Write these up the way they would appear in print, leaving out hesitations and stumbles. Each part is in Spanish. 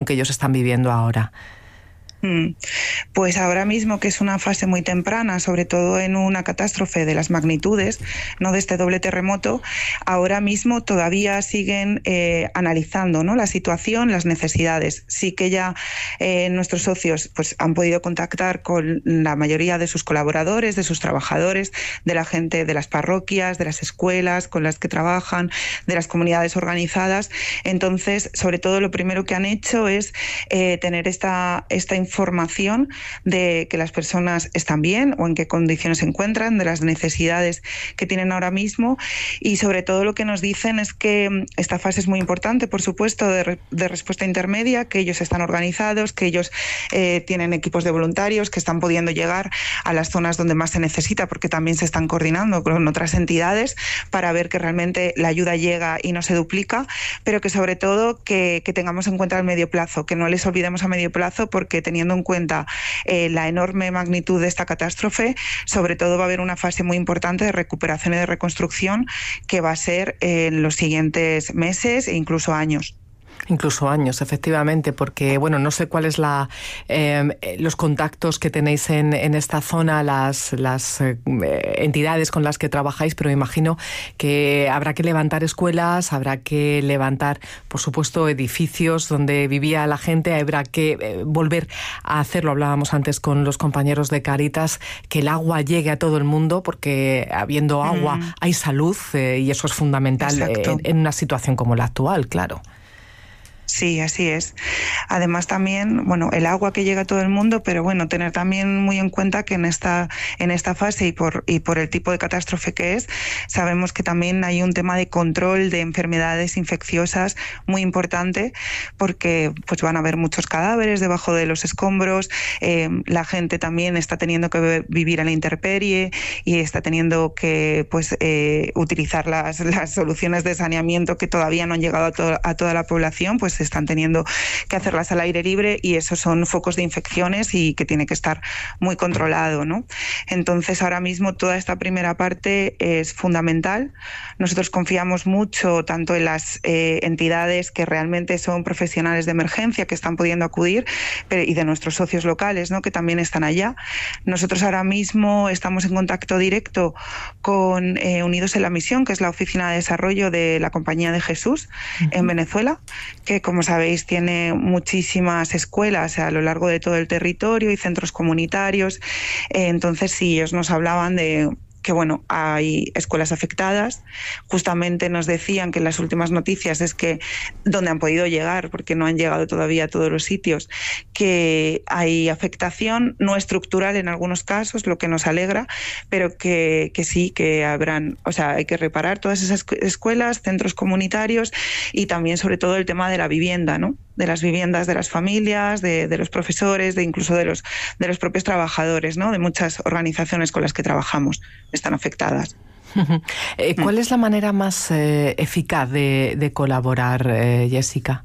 que ellos están viviendo ahora? Pues ahora mismo, que es una fase muy temprana, sobre todo en una catástrofe de las magnitudes, no de este doble terremoto, ahora mismo todavía siguen analizando, ¿no?, la situación, las necesidades. Sí que ya nuestros socios pues han podido contactar con la mayoría de sus colaboradores, de sus trabajadores, de la gente de las parroquias, de las escuelas con las que trabajan, de las comunidades organizadas. Entonces, sobre todo, lo primero que han hecho es tener esta información de que las personas están bien o en qué condiciones se encuentran, de las necesidades que tienen ahora mismo, y sobre todo lo que nos dicen es que esta fase es muy importante, por supuesto, de respuesta intermedia, que ellos están organizados, que ellos tienen equipos de voluntarios, que están pudiendo llegar a las zonas donde más se necesita, porque también se están coordinando con otras entidades para ver que realmente la ayuda llega y no se duplica, pero que sobre todo que tengamos en cuenta el medio plazo, que no les olvidemos a medio plazo, porque teniendo en cuenta la enorme magnitud de esta catástrofe, sobre todo va a haber una fase muy importante de recuperación y de reconstrucción que va a ser en los siguientes meses e incluso años. Incluso años, efectivamente, porque, bueno, no sé cuál es los contactos que tenéis en esta zona, las entidades con las que trabajáis, pero me imagino que habrá que levantar escuelas, habrá que levantar, por supuesto, edificios donde vivía la gente, habrá que volver a hacerlo. Hablábamos antes con los compañeros de Cáritas, que el agua llegue a todo el mundo, porque habiendo agua hay salud, y eso es fundamental en una situación como la actual, claro. Sí, así es. Además también, bueno, el agua que llega a todo el mundo, pero bueno, tener también muy en cuenta que en esta fase y por el tipo de catástrofe que es, sabemos que también hay un tema de control de enfermedades infecciosas muy importante, porque pues van a haber muchos cadáveres debajo de los escombros, la gente también está teniendo que vivir a la intemperie y está teniendo que pues utilizar las soluciones de saneamiento que todavía no han llegado a toda la población, pues están teniendo que hacerlas al aire libre, y esos son focos de infecciones y que tiene que estar muy controlado, ¿no? Entonces, ahora mismo toda esta primera parte es fundamental. Nosotros confiamos mucho tanto en las entidades que realmente son profesionales de emergencia que están pudiendo acudir, y de nuestros socios locales, ¿no?, que también están allá. Nosotros ahora mismo estamos en contacto directo con Unidos en la Misión, que es la oficina de desarrollo de la Compañía de Jesús en Venezuela, que, como sabéis, tiene muchísimas escuelas a lo largo de todo el territorio y centros comunitarios. Entonces, sí, ellos nos hablaban de que, bueno, hay escuelas afectadas. Justamente nos decían que en las últimas noticias es que donde han podido llegar, porque no han llegado todavía a todos los sitios, que hay afectación no estructural en algunos casos, lo que nos alegra, pero que sí, que habrán, o sea, hay que reparar todas esas escuelas, centros comunitarios, y también sobre todo el tema de la vivienda, ¿no?, de las viviendas de las familias, de los profesores, incluso de los propios trabajadores, ¿no?, de muchas organizaciones con las que trabajamos están afectadas. ¿Cuál es la manera más eficaz de colaborar, Jessica?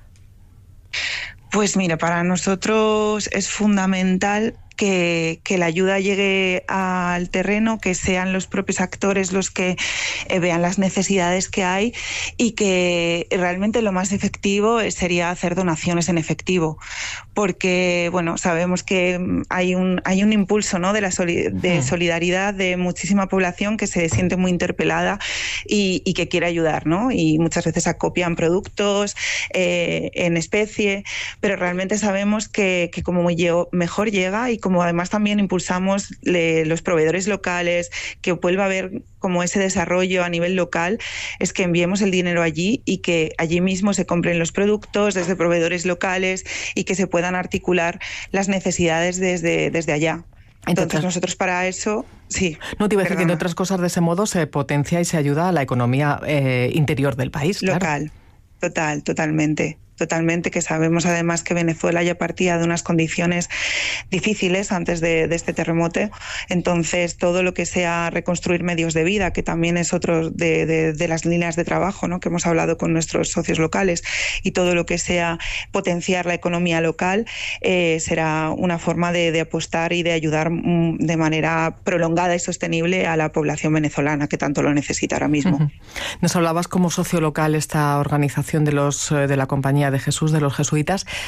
Pues mira, para nosotros es fundamental que la ayuda llegue al terreno, que sean los propios actores los que vean las necesidades que hay, y que realmente lo más efectivo sería hacer donaciones en efectivo, porque bueno, sabemos que hay un impulso, ¿no?, de solidaridad de muchísima población que se siente muy interpelada y que quiere ayudar, ¿no?, y muchas veces acopian productos en especie, pero realmente sabemos que como mejor llega, y como además también impulsamos los proveedores locales, que vuelva a haber como ese desarrollo a nivel local, es que enviemos el dinero allí y que allí mismo se compren los productos desde proveedores locales y que se puedan articular las necesidades desde allá. Entonces nosotros para eso, sí. No, te iba a decir que entre otras cosas de ese modo se potencia y se ayuda a la economía interior del país. Local, claro. Totalmente, que sabemos además que Venezuela ya partía de unas condiciones difíciles antes de este terremoto. Entonces, todo lo que sea reconstruir medios de vida, que también es otro de las líneas de trabajo, ¿no?, que hemos hablado con nuestros socios locales, y todo lo que sea potenciar la economía local, será una forma de apostar y de ayudar de manera prolongada y sostenible a la población venezolana, que tanto lo necesita ahora mismo. Nos hablabas como socio local esta organización de la Compañía de Jesús, de los jesuitas.